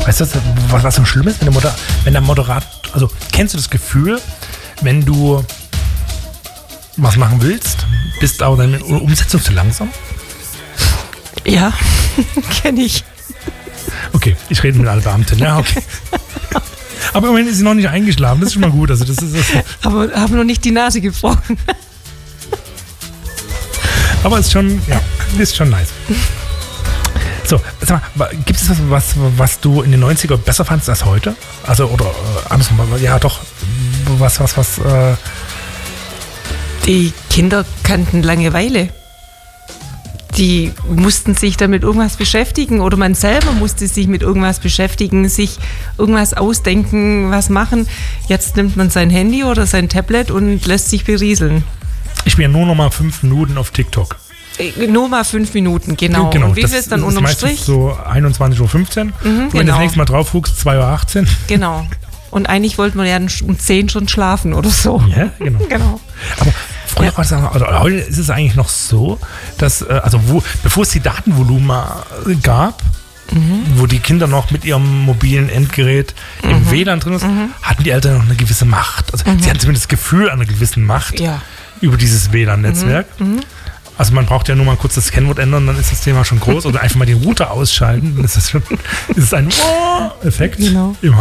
Weißt du, was so schlimm ist, wenn der Moderator, also kennst du das Gefühl, wenn du was machen willst, bist aber deine Umsetzung zu langsam? Ja, kenne ich. Okay, ich rede mit einer Beamtin, ja, okay. Aber immerhin ist sie noch nicht eingeschlafen, das ist schon mal gut. Also das ist Aber habe noch nicht die Nase gebrochen. Aber ist schon nice. So, sag mal, gibt es was du in den 90er besser fandst als heute? Also, oder andersrum, ja doch, was. Die Kinder kannten Langeweile. Die mussten sich damit irgendwas beschäftigen oder man selber musste sich mit irgendwas beschäftigen, sich irgendwas ausdenken, was machen. Jetzt nimmt man sein Handy oder sein Tablet und lässt sich berieseln. Ich bin ja nur noch mal 5 Minuten auf TikTok. Nur mal 5 Minuten, genau. Und wie viel ist dann unterm Strich? So 21.15 Uhr. Und wenn du das nächste Mal drauf guckst, 2.18 Uhr. Genau. Und eigentlich wollten wir ja um 10 schon schlafen oder so. Ja, genau. Aber früher war das, oder heute ist es eigentlich noch so, dass, bevor es die Datenvolumen gab, wo die Kinder noch mit ihrem mobilen Endgerät im WLAN drin sind, hatten die Eltern noch eine gewisse Macht. Also sie hatten zumindest das Gefühl einer gewissen Macht über dieses WLAN-Netzwerk. Also man braucht ja nur mal kurz das Kennwort ändern, dann ist das Thema schon groß. Oder einfach mal den Router ausschalten, dann ist es ein Effekt im